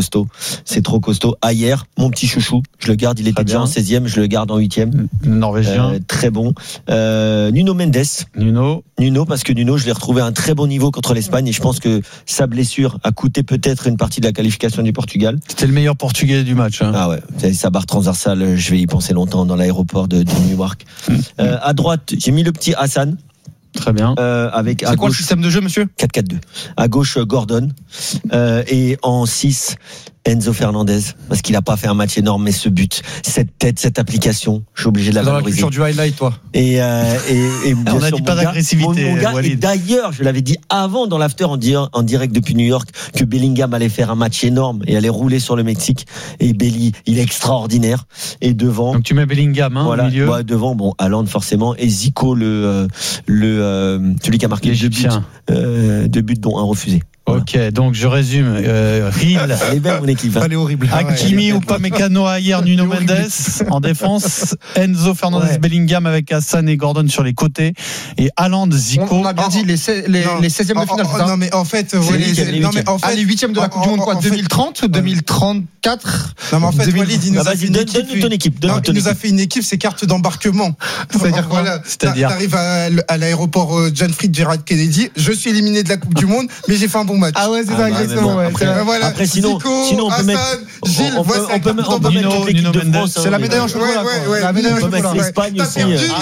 costaud. C'est trop costaud. Ayer, mon petit chouchou, je le garde. Il était déjà en 16e, je le garde en 8e. Norvégien. Très bon. Nuno Mendes. Nuno, parce que Nuno, je l'ai retrouvé à un très bon niveau contre l'Espagne et je pense que sa blessure a coûté peut-être une partie de la qualification du Portugal. C'était le meilleur Portugais du match. Ah ouais, sa barre transversale, je vais y penser longtemps dans l'aéroport de Newark. À droite, j'ai mis le petit Hassan. Très bien. C'est quoi le système de jeu, monsieur ? 4-4-2. À gauche, Gordon. Et en 6, Enzo Fernandez. Parce qu'il n'a pas fait un match énorme, mais ce but, cette tête, cette application, je suis obligé de la valoriser. Dans la culture du highlight, toi. Et on a dit pas d'agressivité. Mon gars, et d'ailleurs, je l'avais dit avant dans l'after en direct depuis New York, que Bellingham allait faire un match énorme et allait rouler sur le Mexique. Et Belly, il est extraordinaire. Et devant. Donc tu mets Bellingham, voilà, au milieu. Ouais, devant, Haaland forcément. Et Zico, celui qui a marqué deux buts, dont un refusé. Voilà. Ok, donc je résume. Ril, elle est belle mon équipe. Elle est horrible. Hakimi, Upamecano, Ayer, Nuno Mendes en défense, Enzo Fernandez, Bellingham avec Hassan et Gordon sur les côtés et Haaland, Zico. On a bien dit les 16e de finale, c'est ça ? Non mais en fait, les 8e de la Coupe du Monde, quoi, 2030, 2034. Non mais en fait, Walid, il nous a fait une équipe. Donne ton équipe. Il nous a fait une équipe, c'est carte d'embarquement. C'est-à-dire quoi ? C'est-à-dire, t'arrives à l'aéroport John Fitzgerald Kennedy. Je suis éliminé de la Coupe du Monde, mais j'ai fait un bon match. Ah ouais, c'est ça, exactement. Après, sinon, on peut mettre. Gilles, on peut mettre l'équipe de France. C'est la médaille en chocolat. La médaille en chocolat. L'Espagne aussi.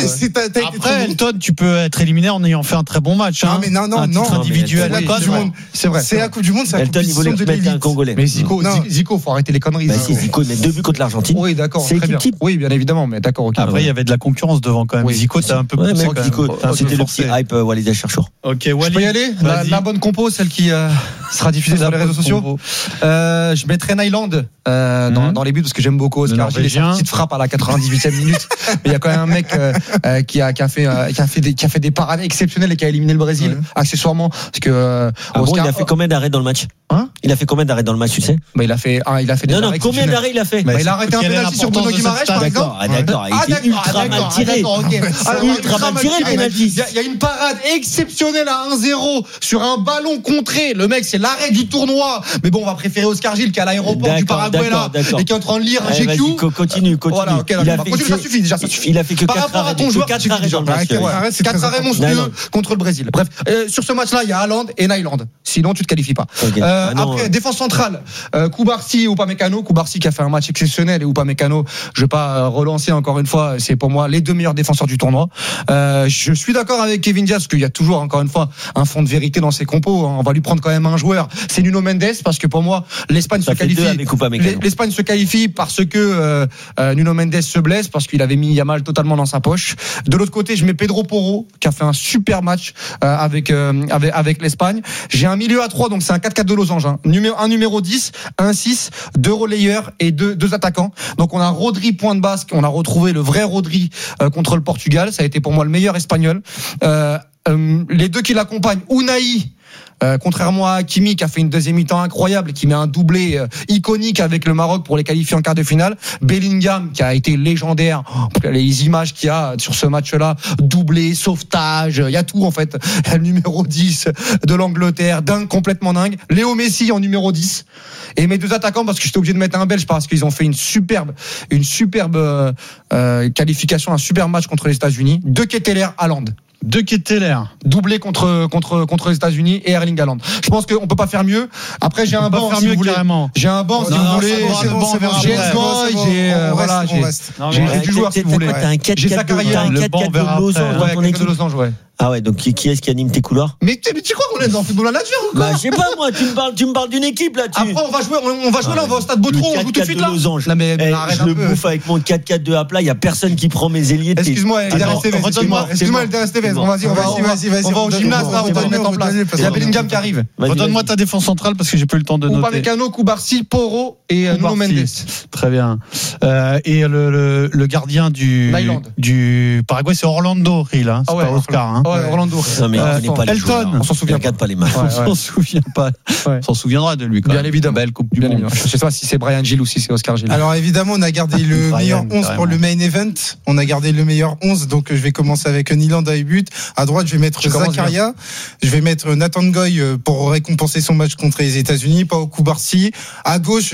Après, Elton, tu peux être éliminé en ayant fait un très bon match. Non, mais non. Individuel. C'est vrai. C'est la Coupe du Monde, c'est la Elton, il voulait mettre un Congolais. Mais Zico, faut arrêter les conneries. Zico, il met 2 buts contre l'Argentine. Oui, d'accord. C'est équipe. Oui, bien évidemment, mais d'accord. Après, il y avait de la concurrence devant quand même. Zico, t'as un peu poussé. C'était le petit hype Walid Cherchour. Ok, Walid. Je peux y aller ? La bonne compo, celle qui sera diffusée sur les réseaux sociaux. Je mettrai Nyland dans les buts parce que j'aime beaucoup Oscar Gilles. C'est une petite frappe à la 98e minute. Mais il y a quand même un mec qui a fait des parades exceptionnelles et qui a éliminé le Brésil accessoirement parce que Oscar, il a fait combien d'arrêts dans le match ? Il a fait combien d'arrêts dans le match, tu sais ? Il a fait des arrêts. Combien d'arrêts il a fait ? Il a arrêté un penalty sur Bruno Guimaraes par exemple. D'accord. Il était ultra mal tiré. Ultra mal tiré le penalty. Il y a une parade exceptionnelle à 1-0 sur un ballon contré. Le mec, c'est l'arrêt du tournoi. Mais bon, on va préférer Oscar Gilles qui est à l'aéroport du Paraguay là et qui est en train de lire un GQ. Continue. Voilà, ça suffit déjà. Il a fait que 4 par rapport à ton joueur, 4 arrêts dans le match. 4 arrêts monstrueux contre le Brésil. Bref, sur ce match-là, il y a Haaland et Nyland. Sinon, tu te qualifies pas. Après, défense centrale, Koubarsi et Upamecano. Koubarsi qui a fait un match exceptionnel et Upamecano, je vais pas relancer encore une fois, c'est pour moi les 2 meilleurs défenseurs du tournoi. Je suis d'accord avec Kevin Diaz parce qu'il y a toujours encore une fois un fond de vérité dans ses compos. On va lui prendre quand même un joueur. C'est Nuno Mendes parce que pour moi l'Espagne se qualifie. L'Espagne se qualifie parce que Nuno Mendes se blesse parce qu'il avait mis Yamal totalement dans sa poche. De l'autre côté, je mets Pedro Porro qui a fait un super match avec l'Espagne. J'ai un milieu à 3 donc c'est un 4-4 de losange. Un numéro 10, un 6, 2 relayeurs et 2 attaquants. Donc on a Rodri point de basque, on a retrouvé le vrai Rodri contre le Portugal. Ça a été pour moi le meilleur espagnol. Les 2 qui l'accompagnent, Unai. Contrairement à Hakimi qui a fait une deuxième mi-temps incroyable, qui met un doublé iconique avec le Maroc pour les qualifier en quart de finale. Bellingham qui a été légendaire, les images qu'il y a sur ce match-là, doublé, sauvetage, il y a tout en fait. Le numéro 10 de l'Angleterre, complètement dingue. Léo Messi en numéro 10. Et mes 2 attaquants, parce que j'étais obligé de mettre un Belge parce qu'ils ont fait une superbe qualification, un super match contre les États-Unis. De Ketteler, Haaland. De Ketteler, doublé contre les États-Unis et Erling Haaland. Je pense qu'on peut pas faire mieux. Après j'ai un banc si vous voulez. J'ai un banc si vous voulez. J'ai du joueur si vous voulez. J'ai Zakaria, le banc vers de losange, ouais. Ah ouais, donc qui est-ce qui anime tes couloirs ? Mais tu crois qu'on est dans le football à nature ou quoi ? Je sais pas moi, tu me parles d'une équipe là. Après on va jouer là, on va au stade Beautron, on joue tout de suite là. Je le bouffe avec mon 4-4-2 à plat, il y a personne qui prend mes ailiers. Excuse-moi, Elder Stevens, on va au gymnase là, on va le mettre en place. Il y a Bellingham qui arrive. Redonne-moi ta défense centrale parce que j'ai plus le temps de noter. Upamecano, Koubarsi, Porro et Nuno Mendes. Très bien. Et le gardien du Paraguay, c'est Orlando Ril, c'est pas Oscar. Orlando. Non mais on connaît pas les joueurs. On s'en souvient pas les matchs. On s'en souvient pas. On s'en souviendra de lui quand même. Bien évidemment. Belle Coupe du Monde. Je sais pas si c'est Brian Gilles ou si c'est Oscar Gilles. Alors évidemment, on a gardé le meilleur 11 pour le main event. On a gardé le meilleur 11, donc je vais commencer avec Nyland à but. À droite, je vais mettre Zakaria. Je vais mettre Nathan Goy pour récompenser son match contre les États-Unis, Pau Koubarsi. À gauche,